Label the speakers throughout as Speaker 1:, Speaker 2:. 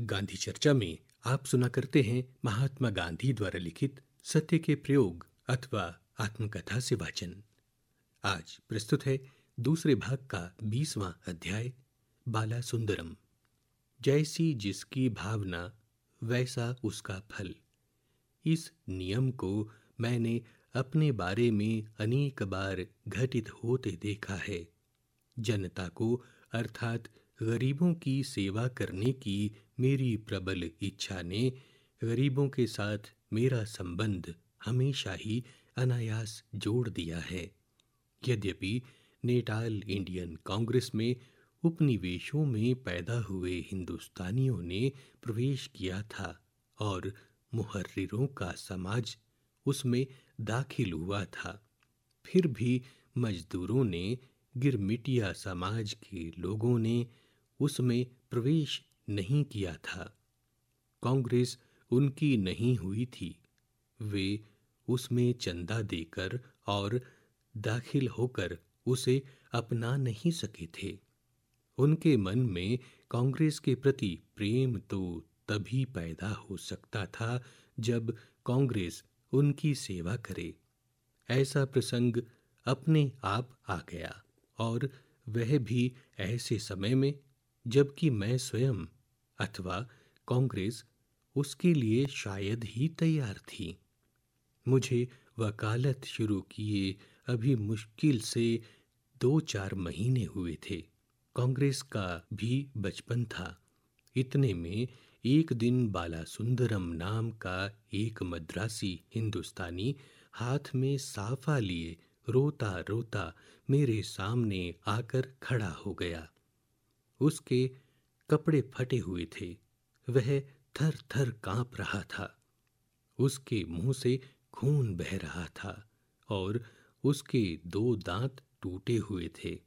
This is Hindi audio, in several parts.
Speaker 1: गांधी चर्चा में आप सुना करते हैं महात्मा गांधी द्वारा लिखित सत्य के प्रयोग अथवा आत्मकथा से वाचन। आज प्रस्तुत है दूसरे भाग का 20वां अध्याय, बाला सुंदरम। जैसी जिसकी भावना वैसा उसका फल। इस नियम को मैंने अपने बारे में अनेक बार घटित होते देखा है। जनता को अर्थात गरीबों की सेवा करने की मेरी प्रबल इच्छा ने गरीबों के साथ मेरा संबंध हमेशा ही अनायास जोड़ दिया है। यद्यपि नेटाल इंडियन कांग्रेस में उपनिवेशों में पैदा हुए हिंदुस्तानियों ने प्रवेश किया था और मुहर्रिरों का समाज उसमें दाखिल हुआ था, फिर भी मजदूरों ने, गिरमिटिया समाज के लोगों ने उसमें प्रवेश नहीं किया था। कांग्रेस उनकी नहीं हुई थी। वे उसमें चंदा देकर और दाखिल होकर उसे अपना नहीं सके थे। उनके मन में कांग्रेस के प्रति प्रेम तो तभी पैदा हो सकता था जब कांग्रेस उनकी सेवा करे। ऐसा प्रसंग अपने आप आ गया और वह भी ऐसे समय में जबकि मैं स्वयं अथवा कांग्रेस उसके लिए शायद ही तैयार थी। मुझे वकालत शुरू किए अभी मुश्किल से 2-4 महीने हुए थे। कांग्रेस का भी बचपन था। इतने में एक दिन बाला सुंदरम नाम का एक मद्रासी हिंदुस्तानी हाथ में साफा लिए रोता रोता मेरे सामने आकर खड़ा हो गया। उसके कपड़े फटे हुए थे। वह थर थर कांप रहा था। उसके मुंह से खून बह रहा था और उसके 2 दांत टूटे हुए थे।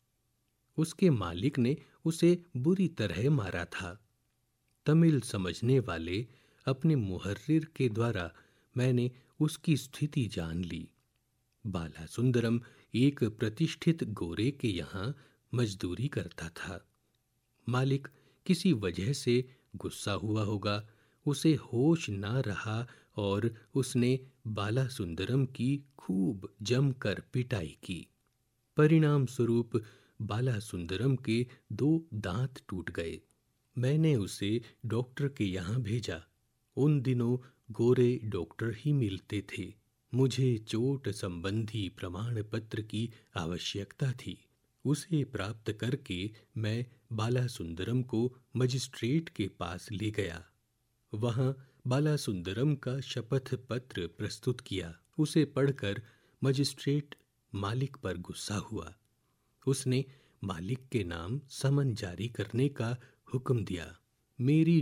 Speaker 1: उसके मालिक ने उसे बुरी तरह मारा था। तमिल समझने वाले अपने मुहर्रिर के द्वारा मैंने उसकी स्थिति जान ली। बाला सुंदरम एक प्रतिष्ठित गोरे के यहाँ मजदूरी करता था। मालिक किसी वजह से गुस्सा हुआ होगा, उसे होश ना रहा और उसने बाला सुंदरम की खूब जमकर पिटाई की। परिणाम स्वरूप बाला सुंदरम के 2 दांत टूट गए। मैंने उसे डॉक्टर के यहाँ भेजा। उन दिनों गोरे डॉक्टर ही मिलते थे। मुझे चोट संबंधी प्रमाण पत्र की आवश्यकता थी। उसे प्राप्त करके मैं बाला सुंदरम को मजिस्ट्रेट के पास ले गया। वहां बाला सुंदरम का शपथ पत्र प्रस्तुत किया। उसे पढ़कर मजिस्ट्रेट मालिक पर गुस्सा हुआ। उसने मालिक के नाम समन जारी करने का हुक्म दिया। मेरी